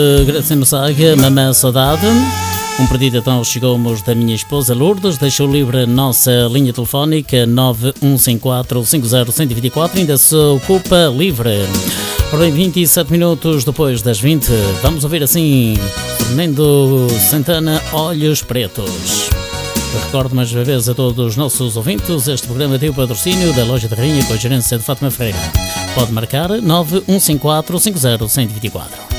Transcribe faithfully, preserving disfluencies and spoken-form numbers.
Agradecemos a Mamã Saudade. Um pedido então chegou-nos da minha esposa Lourdes. Deixou livre a nossa linha telefónica nove um cinco quatro cinco zero um zero dois quatro. Ainda se ocupa livre. Ora bem, vinte e sete minutos depois das vinte, vamos ouvir assim Fernando Santana, Olhos Pretos. Eu recordo mais uma vez a todos os nossos ouvintes, este programa tem o patrocínio da Loja da Rainha com a gerência de Fátima Ferreira. Pode marcar nove um cinco quatro cinco zero um zero dois quatro.